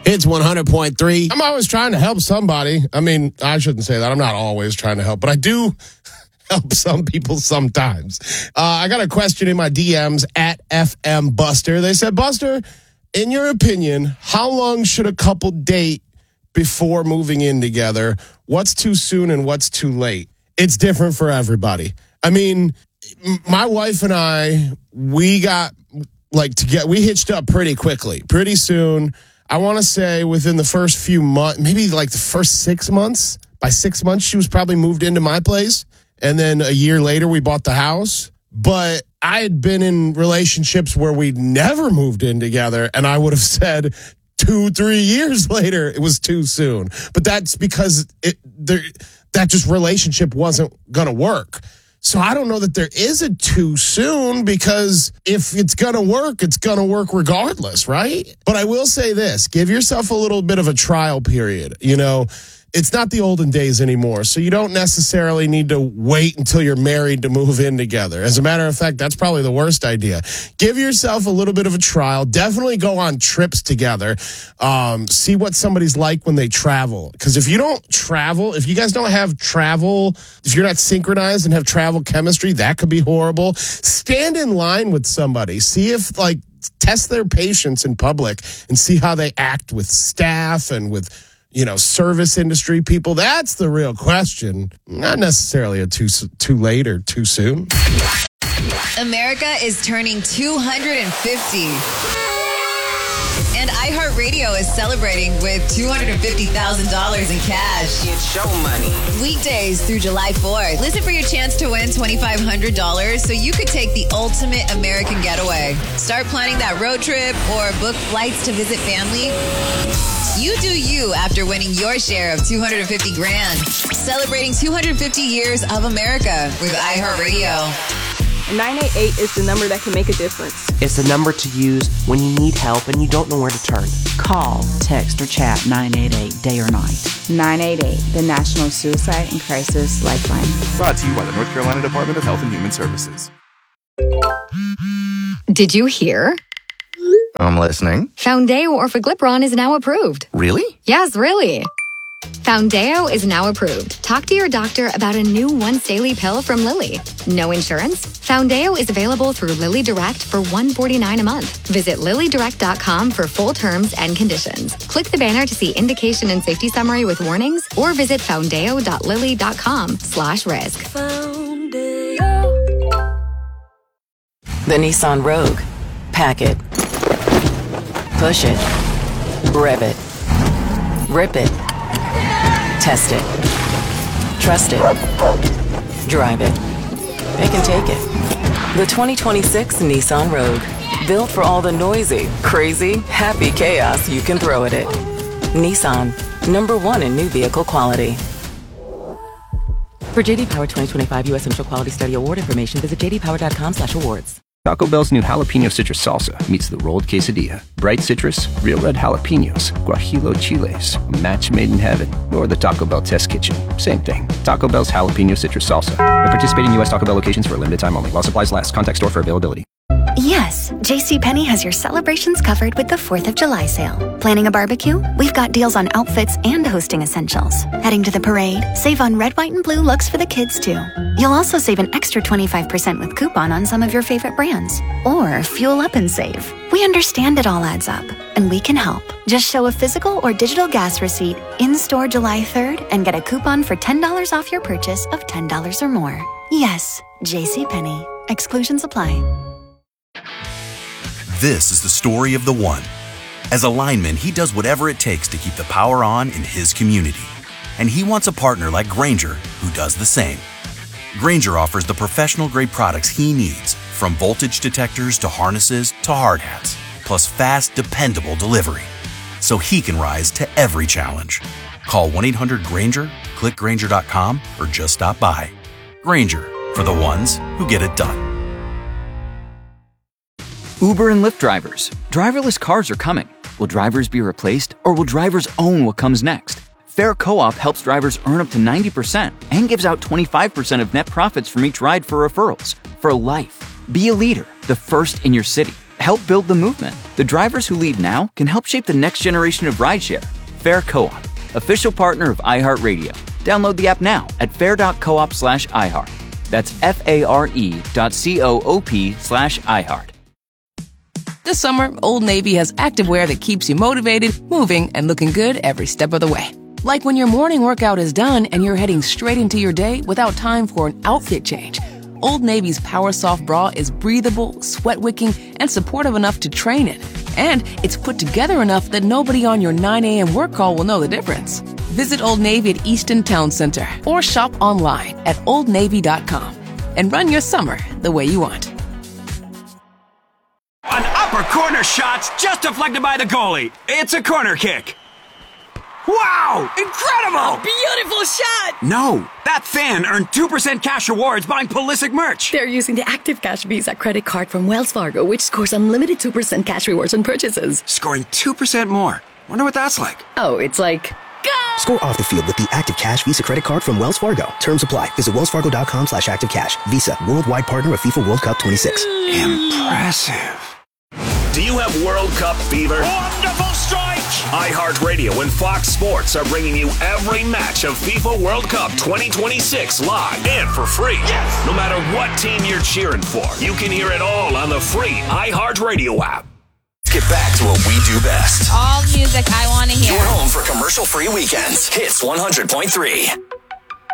Hits 100.3. I'm always trying to help somebody. I mean, I shouldn't say that. I'm not always trying to help, but I do help some people sometimes. I got a question in my DMs at FM Buster. They said, Buster, in your opinion, how long should a couple date before moving in together? What's too soon and what's too late? It's different for everybody. I mean, my wife and I, we hitched up pretty quickly, pretty soon. I want to say within the first few months, maybe like the first 6 months. By 6 months, she was probably moved into my place. And then a year later, we bought the house. But I had been in relationships where we'd never moved in together. And I would have said 2-3 years later, it was too soon. But that's because that just relationship wasn't going to work. So I don't know that there is a too soon, because if it's going to work, it's going to work regardless, right? But I will say this, give yourself a little bit of a trial period. You know, it's not the olden days anymore. So you don't necessarily need to wait until you're married to move in together. As a matter of fact, that's probably the worst idea. Give yourself a little bit of a trial. Definitely go on trips together. See what somebody's like when they travel. Because if you don't travel, if you guys don't have travel, if you're not synchronized and have travel chemistry, that could be horrible. Stand in line with somebody. See if, test their patience in public and see how they act with staff and with service industry people. That's the real question. Not necessarily a too late or too soon. America is turning 250. And iHeartRadio is celebrating with $250,000 in cash. It's show money. Weekdays through July 4th. Listen for your chance to win $2,500 so you could take the ultimate American getaway. Start planning that road trip or book flights to visit family. You do you after winning your share of $250 grand. Celebrating 250 years of America with iHeartRadio. 988 is the number that can make a difference. It's the number to use when you need help and you don't know where to turn. Call, text, or chat 988 day or night. 988, the National Suicide and Crisis Lifeline. Brought to you by the North Carolina Department of Health and Human Services. Did you hear? I'm listening. Foundeo Orforglipron is now approved. Really? Yes, really. Foundeo is now approved. Talk to your doctor about a new once-daily pill from Lilly. No insurance? Foundeo is available through Lilly Direct for $149 a month. Visit LillyDirect.com for full terms and conditions. Click the banner to see indication and safety summary with warnings, or visit foundeo.lilly.com/risk. The Nissan Rogue. Pack it. Push it. Rev it. Rip it. Test it. Trust it. Drive it. It can take it. The 2026 Nissan Rogue. Built for all the noisy, crazy, happy chaos you can throw at it. Nissan. #1 in new vehicle quality. For JD Power 2025 U.S. Central Quality Study Award information, visit jdpower.com/awards. Taco Bell's new jalapeno citrus salsa meets the rolled quesadilla. Bright citrus, real red jalapenos, guajillo chiles, a match made in heaven, or the Taco Bell test kitchen. Same thing. Taco Bell's jalapeno citrus salsa. At participating U.S. Taco Bell locations for a limited time only. While supplies last. Contact store for availability. Yes, JCPenney has your celebrations covered with the 4th of July sale. Planning a barbecue? We've got deals on outfits and hosting essentials. Heading to the parade? Save on red, white, and blue looks for the kids, too. You'll also save an extra 25% with coupon on some of your favorite brands. Or fuel up and save. We understand it all adds up, and we can help. Just show a physical or digital gas receipt in-store July 3rd and get a coupon for $10 off your purchase of $10 or more. Yes, JCPenney. Exclusions apply. This is the story of the one. As a lineman, he does whatever it takes to keep the power on in his community. And he wants a partner like Grainger who does the same. Grainger offers the professional-grade products he needs, from voltage detectors to harnesses to hard hats, plus fast, dependable delivery, so he can rise to every challenge. Call 1-800-GRAINGER, click Grainger.com, or just stop by. Grainger, for the ones who get it done. Uber and Lyft drivers. Driverless cars are coming. Will drivers be replaced, or will drivers own what comes next? Fair Co-op helps drivers earn up to 90% and gives out 25% of net profits from each ride for referrals. For life. Be a leader, the first in your city. help build the movement. The drivers who lead now can help shape the next generation of rideshare. Fair Co-op, official partner of iHeartRadio. Download the app now at fair.coop/iHeart. That's FARE.coop/iHeart. This summer, Old Navy has activewear that keeps you motivated, moving, and looking good every step of the way. Like when your morning workout is done and you're heading straight into your day without time for an outfit change. Old Navy's Power Soft Bra is breathable, sweat-wicking, and supportive enough to train in. And it's put together enough that nobody on your 9 a.m. work call will know the difference. Visit Old Navy at Easton Town Center or shop online at oldnavy.com and run your summer the way you want. An upper corner shot's just deflected by the goalie. It's a corner kick. Wow! Incredible! A beautiful shot! No, that fan earned 2% cash rewards buying Pulisic merch. They're using the Active Cash Visa credit card from Wells Fargo, which scores unlimited 2% cash rewards on purchases. Scoring 2% more. Wonder what that's like. Oh, it's like... Go! Score off the field with the Active Cash Visa credit card from Wells Fargo. Terms apply. Visit wellsfargo.com/activecash. Visa, worldwide partner of FIFA World Cup 26. Impressive. Do you have World Cup fever? Wonderful strike! iHeartRadio and Fox Sports are bringing you every match of FIFA World Cup 2026 live and for free. Yes! No matter what team you're cheering for, you can hear it all on the free iHeartRadio app. Let's get back to what we do best. All music I want to hear. You're home for commercial-free weekends. Hits 100.3.